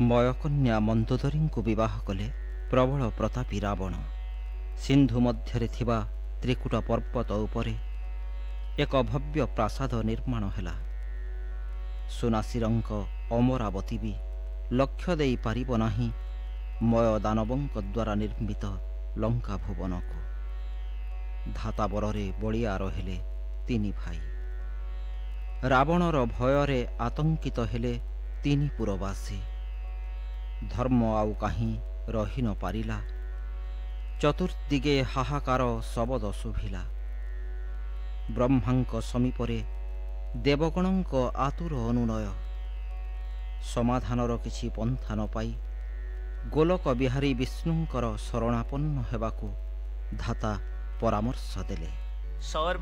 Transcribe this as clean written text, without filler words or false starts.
ମୟକନ୍ୟା ମନ୍ଦୋଦରୀଙ୍କୁ ବିବାହ କଲେ ପ୍ରବଳ ପ୍ରତାପୀ ରାବଣ। ସିନ୍ଧୁ ମଧ୍ୟରେ ଥିବା ତ୍ରିକୁଟ ପର୍ବତ ଉପରେ ଏକ ଭବ୍ୟ ପ୍ରାସାଦ ନିର୍ମାଣ ହେଲା। ସୁନାସିରଙ୍କ ଅମରାବତୀ ବି ଲକ୍ଷ୍ୟ ଦେଇପାରିବ ନାହିଁ ମୟ ଦାନବଙ୍କ ଦ୍ୱାରା ନିର୍ମିତ ଲଙ୍କା ଭୁବନକୁ। ଧାତାବରରେ ବଳିଆର ହେଲେ ତିନି ଭାଇ। ରାବଣର ଭୟରେ ଆତଙ୍କିତ ହେଲେ ତିନି ପୁରବାସୀ। ଧର୍ମ ଆଉ କାହିଁ ରହି ନ ପାରିଲା। ଚତୁର୍ଦିଗେ ହାହାକାର ଶବଦ ଶୁଭିଲା। ବ୍ରହ୍ମାଙ୍କ ସମୀପରେ ଦେବଗଣଙ୍କ ଆତୁର ଅନୁନୟ। ସମାଧାନର କିଛି ପନ୍ଥା ନ ପାଇ ଗୋଲକ ବିହାରୀ ବିଷ୍ଣୁଙ୍କର ଶରଣାପନ୍ନ ହେବାକୁ ଧାତା ପରାମର୍ଶ ଦେଲେ। सौर